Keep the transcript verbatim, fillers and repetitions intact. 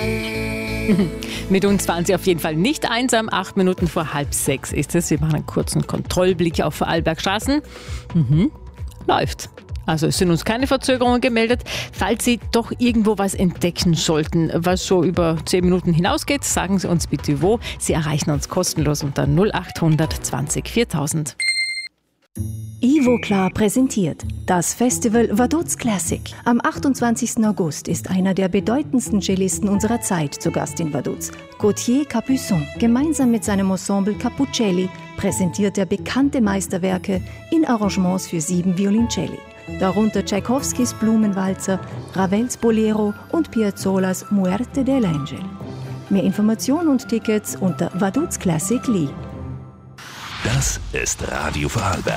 Mit uns waren Sie auf jeden Fall nicht einsam. Acht Minuten vor halb sechs ist es. Wir machen einen kurzen Kontrollblick auf Vorarlbergstraßen. Mhm. Läuft. Also es sind uns keine Verzögerungen gemeldet. Falls Sie doch irgendwo was entdecken sollten, was so über zehn Minuten hinausgeht, sagen Sie uns bitte wo. Sie erreichen uns kostenlos unter null acht hundert zwanzig viertausend. Ivoclar präsentiert das Festival Vaduz Classic. Am achtundzwanzigsten August ist einer der bedeutendsten Cellisten unserer Zeit zu Gast in Vaduz. Gauthier Capuçon. Gemeinsam mit seinem Ensemble Capucelli präsentiert er bekannte Meisterwerke in Arrangements für sieben Violoncelli. Darunter Tschaikowskis Blumenwalzer, Ravels Bolero und Piazzolas Muerte dell'Angel. Mehr Informationen und Tickets unter vaduz classic punkt li. Das ist Radio Vorarlberg.